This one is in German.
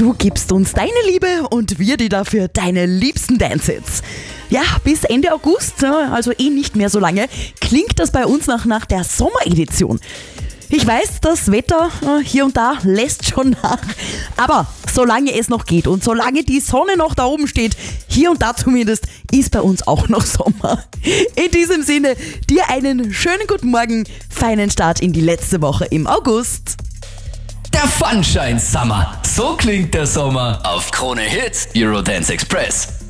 Du gibst uns deine Liebe und wir dir dafür deine liebsten Dance-Hits. Ja, bis Ende August, also nicht mehr so lange, klingt das bei uns noch nach der Sommeredition. Ich weiß, das Wetter hier und da lässt schon nach, aber solange es noch geht und solange die Sonne noch da oben steht, hier und da zumindest, ist bei uns auch noch Sommer. In diesem Sinne, dir einen schönen guten Morgen, feinen Start in die letzte Woche im August. Der Funshine Summer. So klingt der Sommer auf Krone Hits Eurodance Express.